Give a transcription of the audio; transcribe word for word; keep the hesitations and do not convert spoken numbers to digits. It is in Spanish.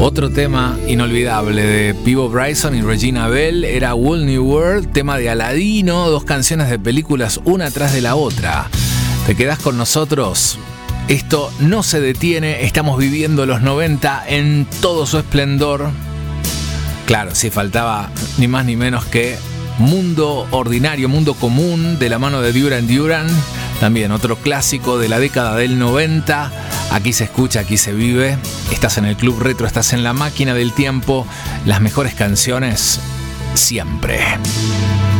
Otro tema inolvidable de Peabo Bryson y Regina Bell era Whole New World, tema de Aladino, dos canciones de películas una tras de la otra. ¿Te quedás con nosotros? Esto no se detiene, estamos viviendo los noventa en todo su esplendor. Claro, si faltaba ni más ni menos que Mundo Ordinario, Mundo Común, de la mano de Duran Duran. También otro clásico de la década del noventa. Aquí se escucha, aquí se vive. Estás en el Club Retro, estás en la máquina del tiempo. Las mejores canciones siempre.